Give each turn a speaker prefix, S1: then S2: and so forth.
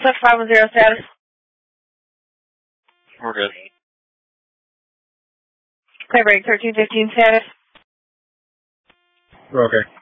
S1: Flight 510 status.
S2: We're good.
S1: Clear break 1315 status.
S3: We're okay.